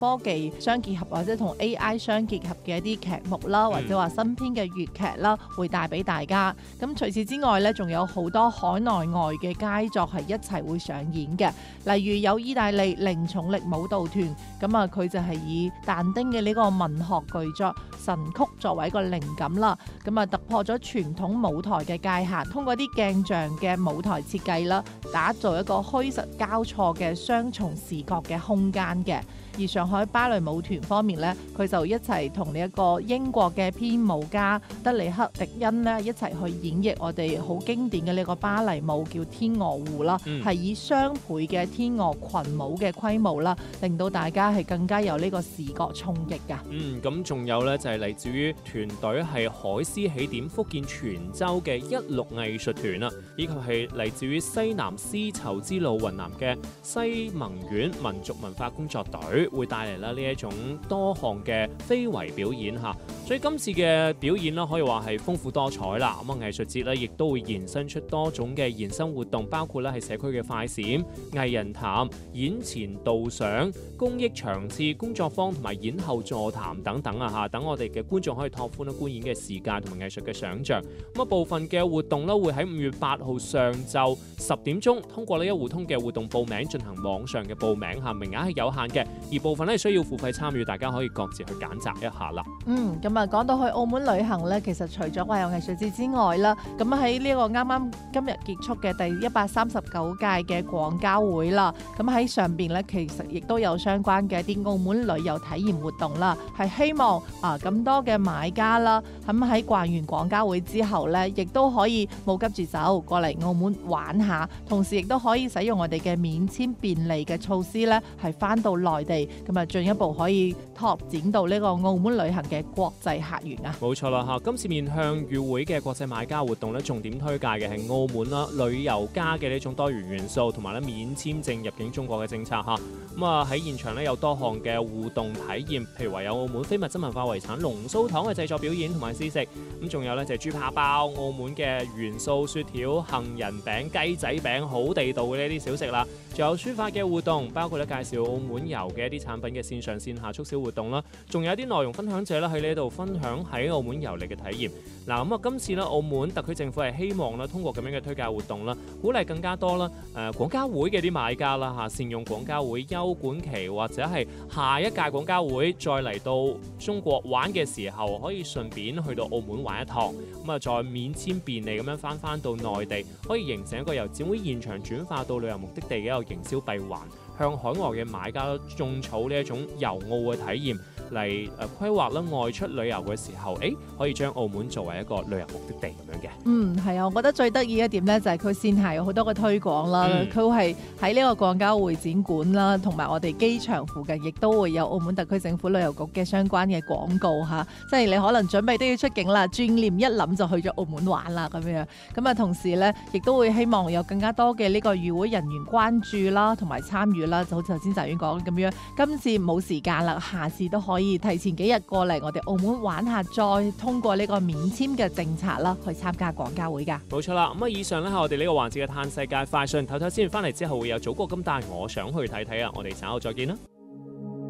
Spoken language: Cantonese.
科技相結合或者同 AI 相結合嘅一啲劇目啦，或者話新編嘅粵劇啦，會帶俾大家。咁除此之外咧，仲有好多海內外嘅佳作係一齊會上演嘅。例如有意大利零重力舞蹈團，咁啊佢就係以但丁嘅呢個文學巨作《神曲》作為一個靈感啦，咁啊突破咗傳統舞台嘅界限，通過啲鏡像嘅舞台設計啦，打造一個虛實交錯嘅雙重視覺嘅空間嘅。而上海芭蕾舞團方面呢，佢就一齊同呢一個英國嘅編舞家德里克迪恩呢，一齊去演繹我哋好經典嘅呢個芭蕾舞叫天鵝湖啦，係以雙倍嘅天鵝群舞嘅規模啦，令到大家係更加有呢個視覺衝擊㗎。 咁仲有呢，就係嚟自於團隊係海獅起點福建泉州嘅一綠藝術團啊，以及係嚟自於西南絲綢之路雲南嘅西盟縣民族文化工作隊，會帶嚟啦呢一種多項嘅非遺表演嚇。所以今次嘅表演啦，可以話係豐富多彩啦。咁啊藝術節咧，亦都會延伸出多種嘅延伸活動，包括咧係社區嘅快閃、藝人談、演前導賞、公益場次、工作坊同埋演後座談等等啊嚇，等我哋嘅觀眾可以拓寬咗觀演嘅時間同埋藝術嘅想像。咁啊部分嘅活動咧會喺5月8號上晝10點鐘通過呢一戶通嘅活動報名進行網上嘅報名嚇，名額係有限嘅，而部分咧需要付費參與，大家可以各自去揀擇一下啦。 咁啊講到去澳門旅行咧，其實除咗話有藝術節之外啦，咁喺呢個啱啱今日結束嘅第139屆嘅廣交會啦，咁喺上邊咧其實亦都有相關嘅一啲澳門旅遊體驗活動啦，係希望咁多嘅買家啦，咁喺逛完廣交會之後咧，亦都可以冇急住走過嚟澳門玩下，同時亦都可以使用我哋嘅免簽便利嘅措施咧，係翻到內地，咁啊進一步可以拓展到呢個澳門旅行嘅國際客源啊。 冇錯啦嚇，今次面向與會嘅國際買家活動咧，重點推介嘅係澳門啦旅遊加嘅呢種多元元素，同埋咧免簽證入境中國嘅政策嚇。咁啊喺現場咧有多項嘅互動體驗，譬如話有澳門非物質文化遺產龍鬚糖嘅製作表演同埋試食，咁仲有咧就係豬扒包、澳門嘅元素雪條、杏仁餅、雞仔餅，好地道嘅呢啲小食啦。仲有書法嘅活動，包括咧介紹澳門遊嘅一啲產品嘅線上線下促銷活動啦，仲有一啲內容分享者啦喺呢度分享喺澳門遊歷嘅體驗。嗱咁啊，今次咧澳門特區政府係希望咧通過咁樣嘅推介活動啦，鼓勵更加多啦廣交會嘅啲買家啦嚇，善用廣交會休館期或者係下一屆廣交會再嚟到中國玩嘅時候，可以順便去到澳門玩一趟，咁啊再免簽便利咁樣翻到內地，可以形成一個由展會現場轉化到旅遊目的地嘅一個營銷閉環，向海外嘅買家種草呢一種遊澳嘅體驗嚟規劃啦外出旅遊嘅時候，可以將澳門作為一個旅遊目的地咁樣嘅。 係啊，我覺得最得意一點咧就係佢線下有好多嘅推廣啦，佢係喺呢個廣交會展館啦，同埋我哋機場附近亦都會有澳門特區政府旅遊局嘅相關嘅廣告嚇，即係你可能準備都要出境啦，轉念一諗就去咗澳門玩啦咁樣。咁啊同時咧，亦都會希望有更加多嘅呢個與會人員關注啦，同埋參與啦，就好似頭先澤遠講咁樣。今次冇時間啦，下次都可以提前幾日過嚟我哋澳門玩下，再通過呢個免簽嘅政策啦，去參加廣交會㗎。 冇錯啦，咁啊以上咧係我哋呢個環節嘅嘆世界快訊，唞唞先，翻嚟之後會有祖國咁大，我想去睇睇啊！我哋稍後再見啦。